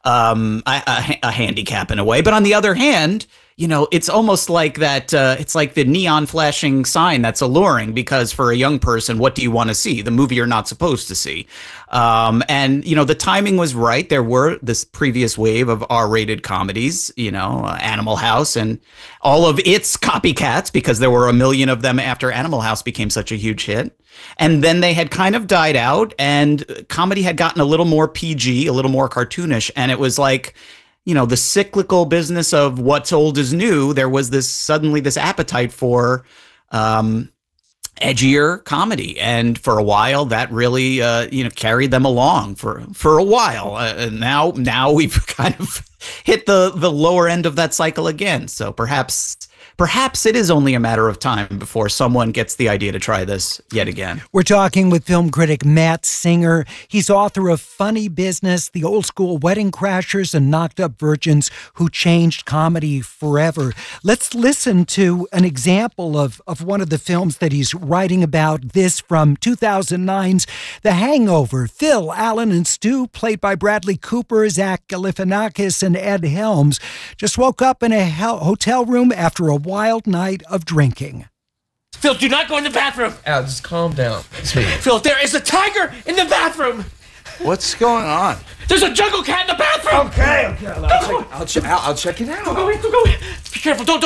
a handicap in a way. But on the other hand, you know, it's almost like that. It's like the neon flashing sign that's alluring, because for a young person, what do you want to see? The movie you're not supposed to see. And, you know, the timing was right. There were this previous wave of R-rated comedies, you know, Animal House and all of its copycats, because there were a million of them after Animal House became such a huge hit. And then they had kind of died out, and comedy had gotten a little more PG, a little more cartoonish. And it was like, you know, the cyclical business of what's old is new. There was suddenly this appetite for edgier comedy, and for a while that really carried them along for a while. And now we've kind of hit the lower end of that cycle again. So perhaps it is only a matter of time before someone gets the idea to try this yet again. We're talking with film critic Matt Singer. He's author of Funny Business, The Old School Wedding Crashers, and Knocked Up Virgins Who Changed Comedy Forever. Let's listen to an example of one of the films that he's writing about. This from 2009's The Hangover. Phil, Alan, and Stu, played by Bradley Cooper, Zach Galifianakis, and Ed Helms, just woke up in a hotel room after a wild night of drinking. Phil, do not go in the bathroom. Al, just calm down. Phil, there is a tiger in the bathroom. What's going on? There's a jungle cat in the bathroom. Okay. I'll check it out. Go in. Be careful. Don't.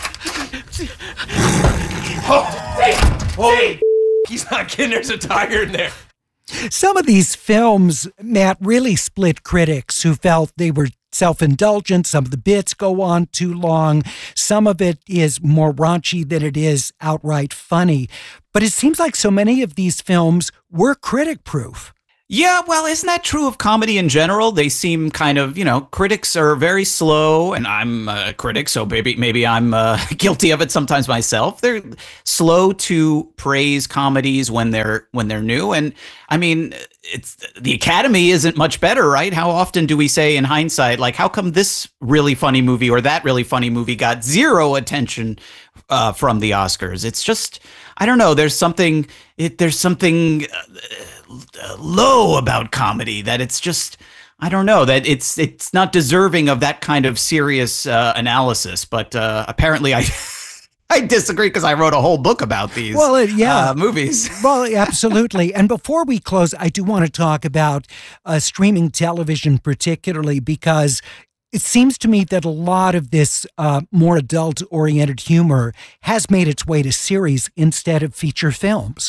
Oh, he's not kidding. There's a tiger in there. Some of these films, Matt, really split critics who felt they were self-indulgent. Some of the bits go on too long. Some of it is more raunchy than it is outright funny. But it seems like so many of these films were critic-proof. Yeah, well, isn't that true of comedy in general? They seem kind of, critics are very slow, and I'm a critic, so maybe I'm guilty of it sometimes myself. They're slow to praise comedies when they're new, and I mean, the Academy isn't much better, right? How often do we say in hindsight, like, how come this really funny movie or that really funny movie got zero attention from the Oscars? It's just, I don't know. There's something low about comedy that it's just, I don't know, that it's not deserving of that kind of serious analysis. But apparently I disagree because I wrote a whole book about these movies. Well, absolutely. And before we close, I do want to talk about streaming television particularly, because it seems to me that a lot of this more adult-oriented humor has made its way to series instead of feature films.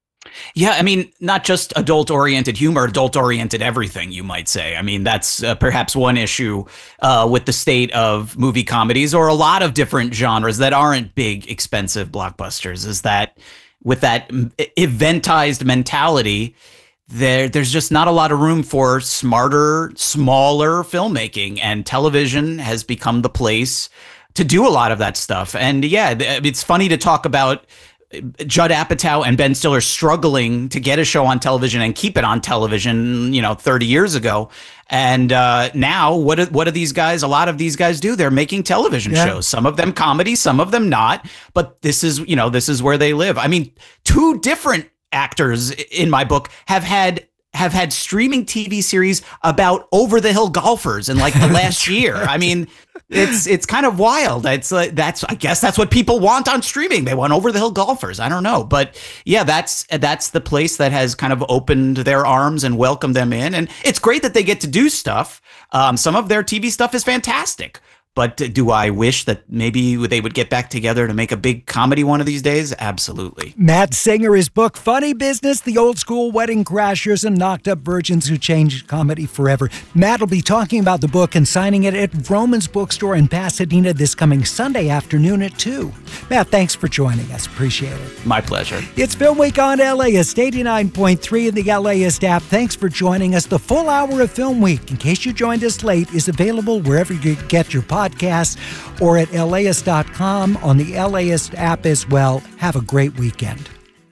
Yeah, I mean, not just adult-oriented humor, adult-oriented everything, you might say. I mean, that's perhaps one issue with the state of movie comedies, or a lot of different genres that aren't big, expensive blockbusters, is that with that eventized mentality, there's just not a lot of room for smarter, smaller filmmaking, and television has become the place to do a lot of that stuff. And yeah, it's funny to talk about Judd Apatow and Ben Stiller struggling to get a show on television and keep it on television, 30 years ago. And now what do these guys, a lot of these guys do? They're making television shows, some of them comedy, some of them not. But this is where they live. I mean, two different actors in my book have had streaming TV series about over-the-hill golfers in like the last year. I mean, it's kind of wild. I guess that's what people want on streaming. They want over-the-hill golfers. I don't know, but yeah, that's the place that has kind of opened their arms and welcomed them in, and it's great that they get to do stuff. Some of their TV stuff is fantastic. But do I wish that maybe they would get back together to make a big comedy one of these days? Absolutely. Matt Singer, his book, Funny Business, The Old School Wedding Crashers, and Knocked Up Virgins Who Changed Comedy Forever. Matt will be talking about the book and signing it at Vroman's Bookstore in Pasadena this coming Sunday afternoon at 2. Matt, thanks for joining us. Appreciate it. My pleasure. It's Film Week on LAist 89.3 in the LAist app. Thanks for joining us. The full hour of Film Week, in case you joined us late, is available wherever you get your podcasts or at LAist.com on the LAist app as well. Have a great weekend.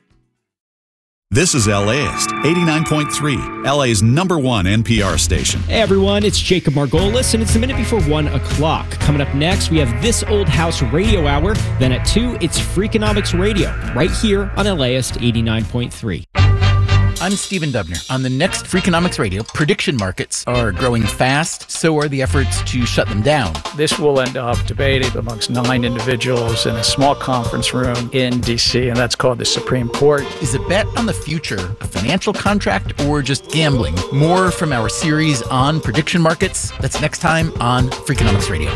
This is LAist 89.3, LA's #1 NPR station. Hey everyone, it's Jacob Margolis, and it's a minute before 1 o'clock. Coming up next, we have This Old House Radio Hour. Then at 2, it's Freakonomics Radio, right here on LAist 89.3. I'm Stephen Dubner. On the next Freakonomics Radio, prediction markets are growing fast, so are the efforts to shut them down. This will end up debated amongst 9 individuals in a small conference room in D.C., and that's called the Supreme Court. Is a bet on the future a financial contract or just gambling? More from our series on prediction markets. That's next time on Freakonomics Radio.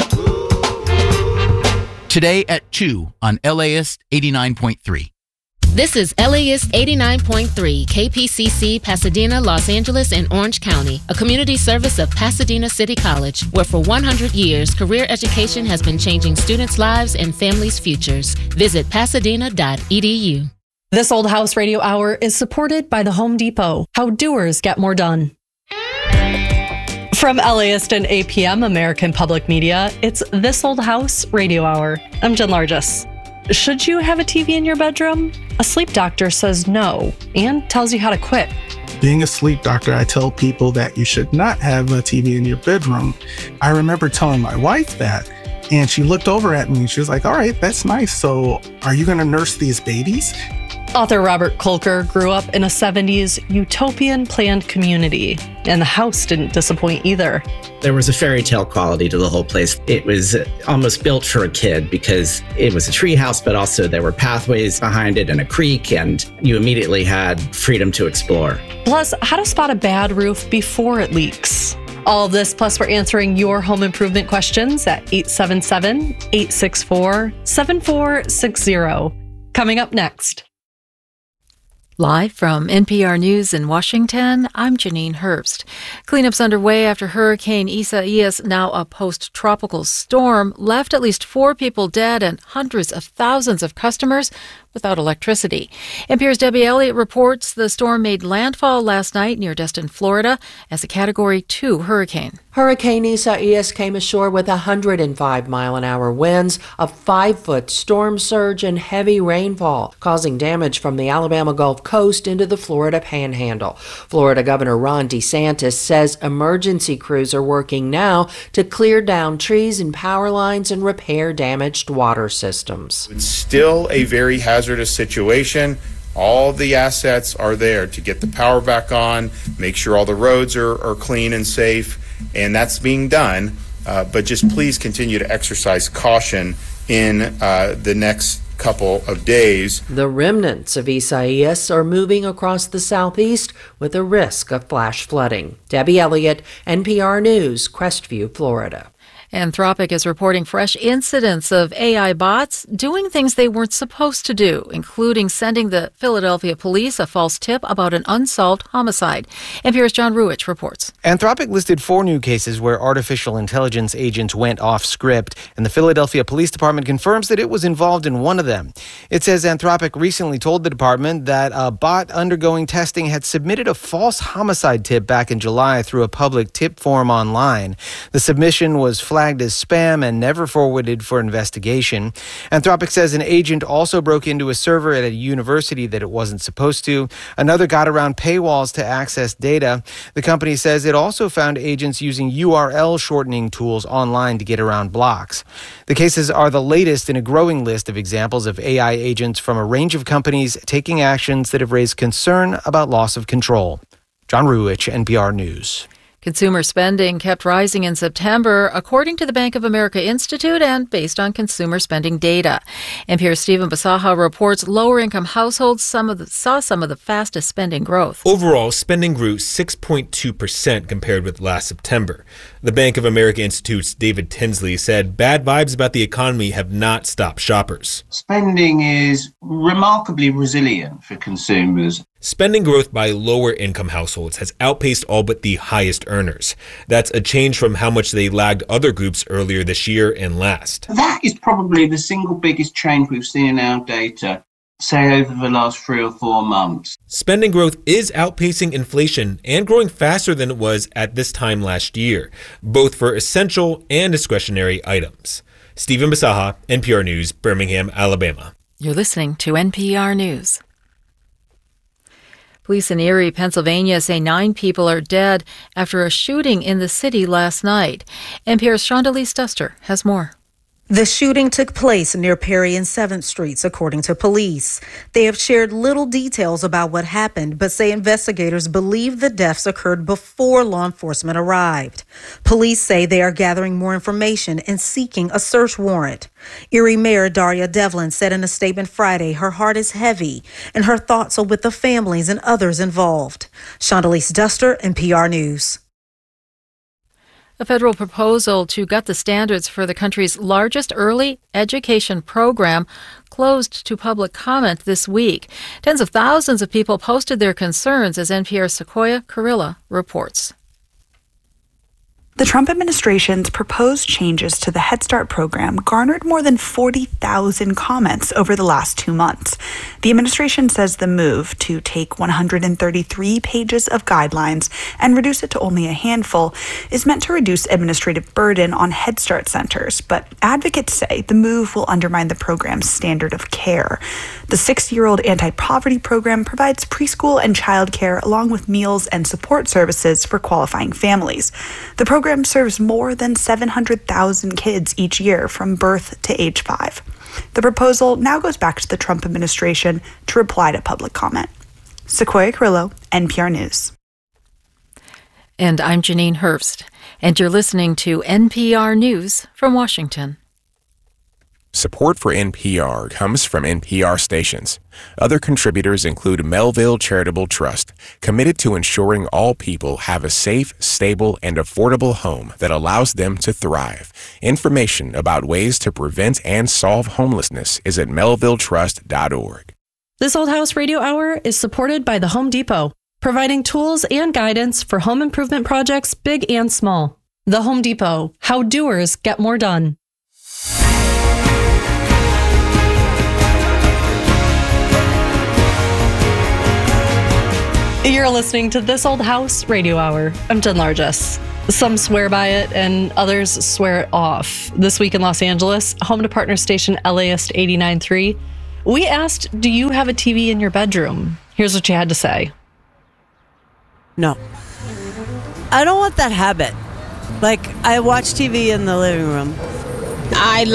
Today at 2 on LAist 89.3. This is LAist 89.3 KPCC, Pasadena, Los Angeles, and Orange County, a community service of Pasadena City College, where for 100 years, career education has been changing students' lives and families' futures. Visit pasadena.edu. This Old House Radio Hour is supported by the Home Depot. How doers get more done. From LAist and APM, American Public Media, it's This Old House Radio Hour. I'm Jen Largis. Should you have a TV in your bedroom? A sleep doctor says no and tells you how to quit. Being a sleep doctor, I tell people that you should not have a TV in your bedroom. I remember telling my wife that, and she looked over at me and she was like, all right, that's nice. So are you going to nurse these babies? Author Robert Kolker grew up in a 70s utopian planned community, and the house didn't disappoint either. There was a fairy tale quality to the whole place. It was almost built for a kid because it was a tree house, but also there were pathways behind it and a creek, and you immediately had freedom to explore. Plus, how to spot a bad roof before it leaks. All of this, plus we're answering your home improvement questions at 877-864-7460. Coming up next. Live from NPR News in Washington, I'm Janine Herbst. Cleanups underway after Hurricane Isaias, now a post-tropical storm, left at least 4 people dead and hundreds of thousands of customers without electricity. NPR's Debbie Elliott reports the storm made landfall last night near Destin, Florida, as a Category 2 hurricane. Hurricane Isaias came ashore with 105-mile-an-hour winds, a 5-foot storm surge, and heavy rainfall, causing damage from the Alabama Gulf Coast into the Florida Panhandle. Florida Governor Ron DeSantis says emergency crews are working now to clear down trees and power lines and repair damaged water systems. It's still a very hazardous situation. All the assets are there to get the power back on, make sure all the roads are clean and safe, and that's being done. But just please continue to exercise caution in the next couple of days. The remnants of Isaias are moving across the southeast with a risk of flash flooding. Debbie Elliott, NPR News, Crestview, Florida. Anthropic is reporting fresh incidents of AI bots doing things they weren't supposed to do, including sending the Philadelphia police a false tip about an unsolved homicide. NPR's John Ruich reports. Anthropic listed 4 new cases where artificial intelligence agents went off script, and the Philadelphia Police Department confirms that it was involved in one of them. It says Anthropic recently told the department that a bot undergoing testing had submitted a false homicide tip back in July through a public tip form online. The submission was flagged as spam and never forwarded for investigation. Anthropic says an agent also broke into a server at a university that it wasn't supposed to. Another got around paywalls to access data. The company says it also found agents using URL shortening tools online to get around blocks. The cases are the latest in a growing list of examples of AI agents from a range of companies taking actions that have raised concern about loss of control. John Ruich, NPR News. Consumer spending kept rising in September, according to the Bank of America Institute and based on consumer spending data. NPR's Stephen Basaha reports lower-income households saw some of the fastest spending growth. Overall, spending grew 6.2% compared with last September. The Bank of America Institute's David Tinsley said bad vibes about the economy have not stopped shoppers. Spending is remarkably resilient for consumers. Spending growth by lower-income households has outpaced all but the highest earners. That's a change from how much they lagged other groups earlier this year and last. That is probably the single biggest change we've seen in our data, say over the last 3 or 4 months. Spending growth is outpacing inflation and growing faster than it was at this time last year, both for essential and discretionary items. Stephen Basaha, NPR News, Birmingham, Alabama. You're listening to NPR News. Police in Erie, Pennsylvania say 9 people are dead after a shooting in the city last night. NPR's Shondalise Duster has more. The shooting took place near Perry and 7th Streets, according to police. They have shared little details about what happened, but say investigators believe the deaths occurred before law enforcement arrived. Police say they are gathering more information and seeking a search warrant. Erie Mayor Daria Devlin said in a statement Friday her heart is heavy and her thoughts are with the families and others involved. Shondalise Duster, NPR News. A federal proposal to gut the standards for the country's largest early education program closed to public comment this week. Tens of thousands of people posted their concerns, as NPR's Sequoia Carilla reports. The Trump administration's proposed changes to the Head Start program garnered more than 40,000 comments over the last 2 months. The administration says the move to take 133 pages of guidelines and reduce it to only a handful is meant to reduce administrative burden on Head Start centers, but advocates say the move will undermine the program's standard of care. The 6-year-old anti-poverty program provides preschool and childcare along with meals and support services for qualifying families. The program serves more than 700,000 kids each year from birth to age 5. The proposal now goes back to the Trump administration to reply to public comment. Sequoia Carrillo, NPR News. And I'm Janine Herbst, and you're listening to NPR News from Washington. Support for NPR comes from NPR stations. Other contributors include Melville Charitable Trust, committed to ensuring all people have a safe, stable, and affordable home that allows them to thrive. Information about ways to prevent and solve homelessness is at melvilletrust.org. This Old House Radio Hour is supported by the Home Depot, providing tools and guidance for home improvement projects big and small. The Home Depot, how doers get more done. You're listening to This Old House Radio Hour. I'm Jen Largess. Some swear by it and others swear it off. This week in Los Angeles, home to partner station LAist 89.3, we asked, do you have a TV in your bedroom? Here's what you had to say. No. I don't want that habit. Like, I watch TV in the living room. I